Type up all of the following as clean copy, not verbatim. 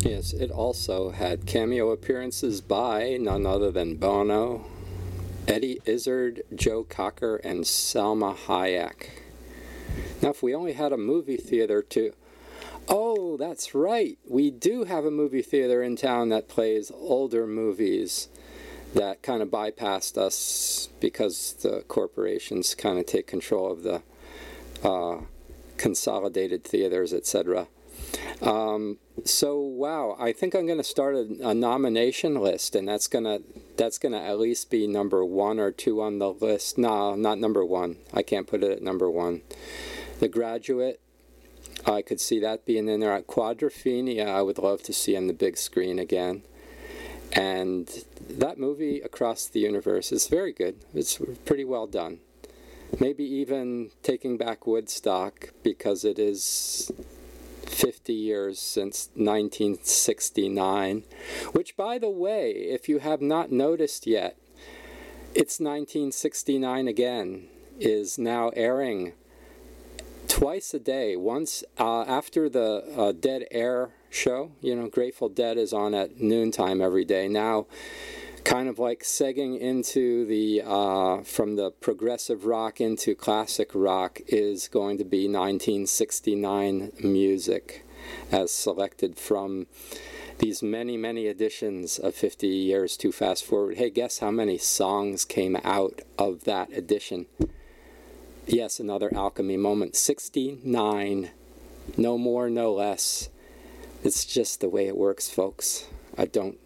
Yes, it also had cameo appearances by none other than Bono, Eddie Izzard, Joe Cocker, and Salma Hayek. Now, if we only had a movie theater to... Oh, that's right. We do have a movie theater in town that plays older movies that kind of bypassed us because the corporations kind of take control of the consolidated theaters, etc. So wow, I think I'm going to start a nomination list, and that's gonna at least be number 1 or 2 on the list. No, not number 1. I can't put it at number 1. The Graduate, I could see that being in there. Quadrophenia, I would love to see on the big screen again. And that movie, Across the Universe, is very good. It's pretty well done. Maybe even Taking Back Woodstock, because it is 50 years since 1969, which, by the way, if you have not noticed yet, It's 1969 Again is now airing twice a day. Once after the Dead Air show, Grateful Dead is on at noontime every day. Now, kind of like segging into the from the progressive rock into classic rock is going to be 1969 music, as selected from these many, many editions of 50 Years Too Fast Forward. Hey, guess how many songs came out of that edition? Yes, another alchemy moment. 69. No more, no less. It's just the way it works, folks. I don't...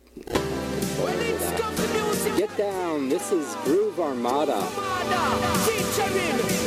Get down. This is Groove Armada.